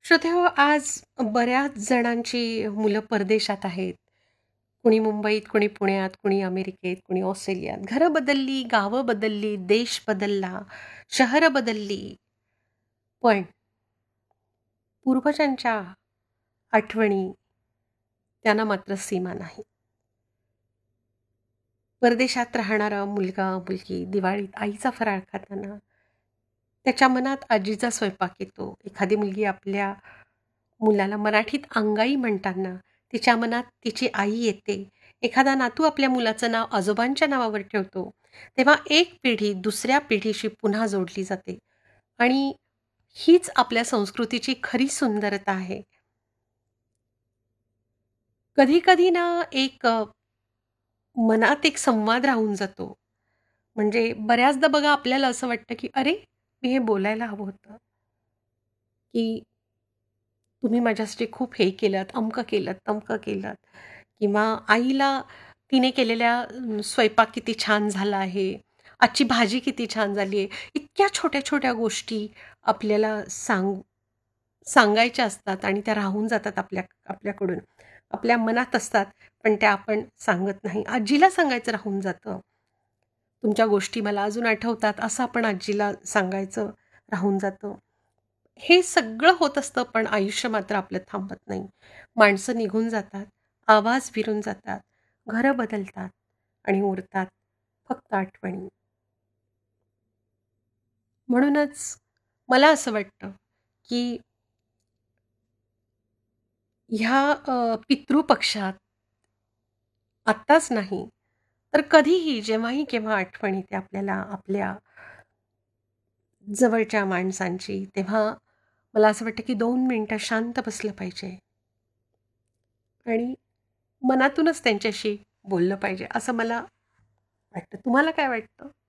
श्रोतेहो, आज बऱ्याच जणांची मुलं परदेशात आहेत. कुणी मुंबईत, कुणी पुण्यात, कुणी अमेरिकेत, कुणी ऑस्ट्रेलियात. घरं बदलली, गावं बदलली, देश बदलला, शहरं बदलली. पण पूर्वजांच्या आठवणी त्यांना मात्र सीमा नाही. परदेशात राहणारा मुलगा, मुलगी दिवाळीत आईचा फराळ खाताना त्याच्या मनात आजीचा स्वयंपाक येतो. एखादी मुलगी आपल्या मुलाला मराठीत अंगाई म्हणताना तिच्या मनात तिची आई येते. एखादा नातू आपल्या मुलाचं नाव आजोबांच्या नावावर ठेवतो. तेव्हा एक पिढी दुसऱ्या पिढीशी पुन्हा जोडली जाते आणि हीच आपल्या संस्कृतीची खरी सुंदरता आहे. कधी-कधी ना एक मनात एक संवाद राहून जातो. म्हणजे बऱ्याचदा बघा आपल्याला असं वाटतं, की "अरे, मी हे बोलायला हवं होतं." की तुम्ही माझ्यासाठी खूप हे केलत, अमकं केलत, तमकं केलत किंवा आईला तिने केलेल्या स्वयंपाक किती छान झाला आहे, आजची भाजी किती छान झाली आहे. इतक्या छोट्या-छोट्या गोष्टी आपल्याला सांगायच्या असतात आणि त्या राहून जातात आपल्याकडून. आपल्या मनात असतात, पण त्या आपण सांगत नाही. आजीला सांगायचं राहून जातं. तुमच्या गोष्टी मला अजून आठवतात, असं आपण आजीला सांगायचं राहून जातं. हे सगळं होत असतं, पण आयुष्य मात्र आपलं थांबत नाही. माणसं निघून जातात, आवाज विरून जातात, घरं बदलतात आणि उरतात फक्त आठवणी. म्हणूनच मला असं वाटतं, की ह्या पितृपक्षात आत्ताच नाही, तर कधीही, जेव्हाही केव्हा आठवण येते आपल्याला आपल्या जवळच्या माणसांची, तेव्हा मला असं वाटतं, की 2 मिनिटं शांत बसलं पाहिजे आणि मनातूनच त्यांच्याशी बोललं पाहिजे, असं मला वाटतं. तुम्हाला काय वाटतं?